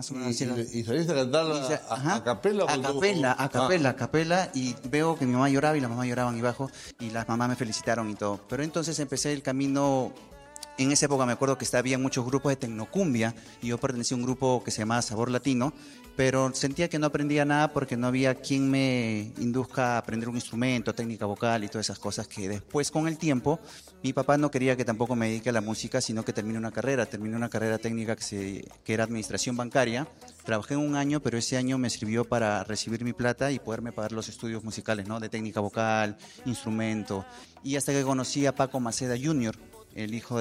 más o menos así era. ¿Y saliste a cantarla a capela? A capela, y veo que mi mamá lloraba y la mamá lloraban y bajo, y las mamás me felicitaron y todo. Pero entonces empecé el camino. En esa época me acuerdo que había muchos grupos de tecnocumbia y yo pertenecía a un grupo que se llamaba Sabor Latino, pero sentía que no aprendía nada porque no había quien me induzca a aprender un instrumento, técnica vocal y todas esas cosas que después con el tiempo mi papá no quería que tampoco me dedique a la música, sino que termine una carrera. Terminé una carrera técnica que era administración bancaria. Trabajé 1 año, pero ese año me sirvió para recibir mi plata y poderme pagar los estudios musicales, ¿no? De técnica vocal, instrumento. Y hasta que conocí a Paco Maceda Jr., el hijo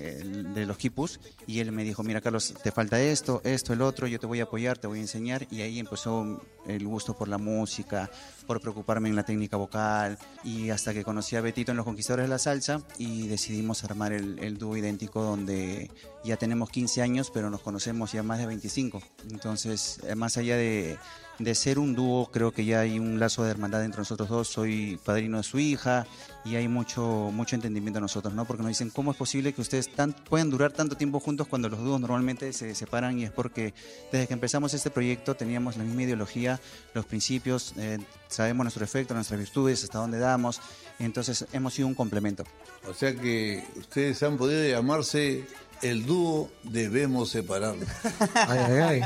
de los Quipus, y él me dijo, mira Carlos, te falta esto, el otro, yo te voy a apoyar, te voy a enseñar, y ahí empezó el gusto por la música, por preocuparme en la técnica vocal, y hasta que conocí a Betito en Los Conquistadores de la Salsa, y decidimos armar el dúo idéntico, donde ya tenemos 15 años, pero nos conocemos ya más de 25, entonces más allá de ser un dúo, creo que ya hay un lazo de hermandad entre nosotros dos. Soy padrino de su hija y hay mucho entendimiento de nosotros, ¿no? Porque nos dicen, ¿cómo es posible que ustedes puedan durar tanto tiempo juntos cuando los dúos normalmente se separan? Y es porque desde que empezamos este proyecto teníamos la misma ideología, los principios, sabemos nuestro efecto, nuestras virtudes, hasta dónde damos, entonces hemos sido un complemento. O sea que ustedes han podido llamarse el dúo Debemos Separarnos. Ay.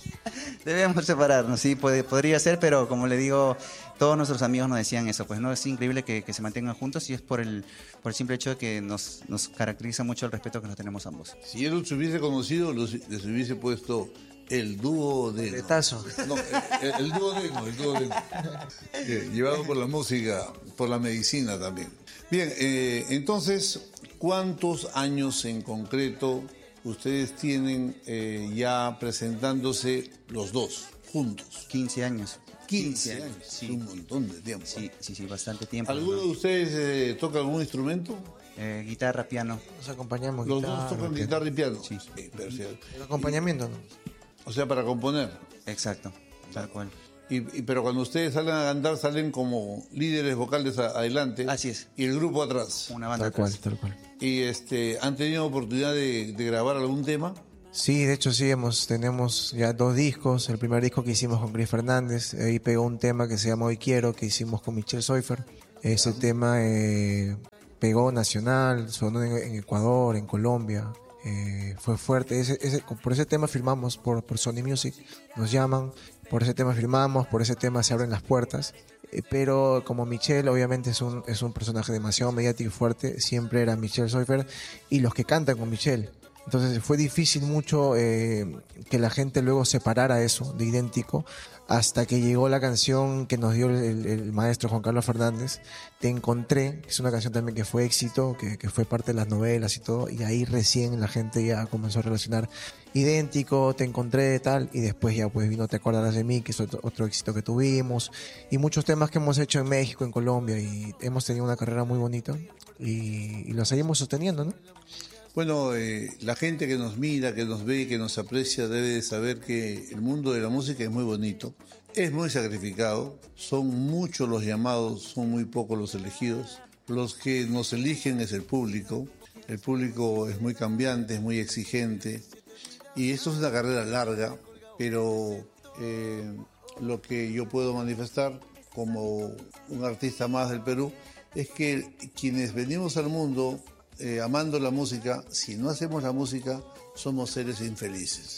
Debemos separarnos, sí, podría ser, pero como le digo, todos nuestros amigos nos decían eso, pues no, es increíble que se mantengan juntos, y es por el simple hecho de que nos caracteriza mucho el respeto que nos tenemos ambos. Si él los hubiese conocido, les hubiese puesto el dúo de... Letazo. No, el dúo de... llevado por la música, por la medicina también. Bien, entonces, ¿cuántos años en concreto ustedes tienen ya presentándose los dos juntos? 15 años. 15 años, sí. Un montón de tiempo. Sí, bastante tiempo. ¿Alguno de ustedes toca algún instrumento? Guitarra, piano. Nos acompañamos. Los dos tocan guitarra y piano. Sí. El acompañamiento, ¿no? O sea, para componer. Exacto, tal cual. Pero cuando ustedes salen a cantar, salen como líderes vocales adelante. Así es. Y el grupo atrás. Una banda atrás. Tal cual. Y ¿han tenido oportunidad de grabar algún tema? Sí, de hecho sí, tenemos ya 2 discos. El primer disco que hicimos con Chris Fernández, ahí pegó un tema que se llama Hoy Quiero, que hicimos con Michelle Seufer. Ese tema pegó nacional, sonó en Ecuador, en Colombia. Fue fuerte. Por ese tema firmamos por Sony Music, nos llaman, por ese tema firmamos, por ese tema se abren las puertas. Pero como Michelle obviamente es un personaje demasiado mediático y fuerte, siempre era Michelle Seufer y los que cantan con Michelle. Entonces fue difícil mucho que la gente luego separara eso de idéntico, hasta que llegó la canción que nos dio el maestro Juan Carlos Fernández, Te Encontré, que es una canción también que fue éxito, que fue parte de las novelas y todo, y ahí recién la gente ya comenzó a relacionar idéntico, Te Encontré, tal, y después ya pues vino Te Acordarás de Mí, que es otro éxito que tuvimos, y muchos temas que hemos hecho en México, en Colombia, y hemos tenido una carrera muy bonita, y lo seguimos sosteniendo, ¿no? Bueno, la gente que nos mira, que nos ve, que nos aprecia, debe de saber que el mundo de la música es muy bonito, es muy sacrificado, son muchos los llamados, son muy pocos los elegidos. Los que nos eligen es el público es muy cambiante, es muy exigente, y esto es una carrera larga, pero lo que yo puedo manifestar como un artista más del Perú es que quienes venimos al mundo amando la música, si no hacemos la música, somos seres infelices.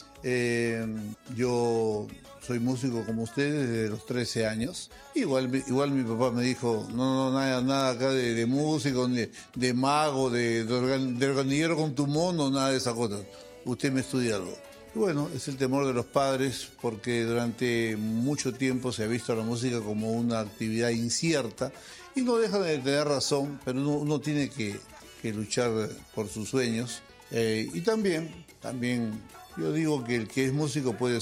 Yo soy músico como ustedes desde los 13 años. Igual mi papá me dijo, no, nada acá de músico, de mago, de organillero con tu mono, nada de esas cosas. Usted me estudia algo. Y bueno, es el temor de los padres, porque durante mucho tiempo se ha visto la música como una actividad incierta, y no deja de tener razón, pero uno tiene que luchar por sus sueños, y también yo digo que el que es músico puede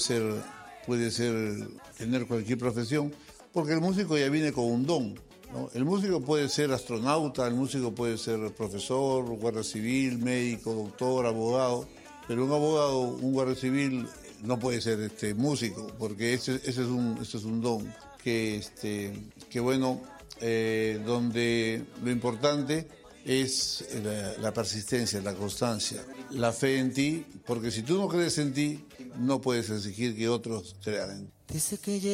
tener cualquier profesión, porque el músico ya viene con un don, ¿no? El músico puede ser astronauta, el músico puede ser profesor, guardia civil, médico, doctor, abogado, pero un guardia civil no puede ser músico, porque ese es un don que bueno, donde lo importante es la persistencia, la constancia, la fe en ti, porque si tú no crees en ti, no puedes exigir que otros crean. Dice que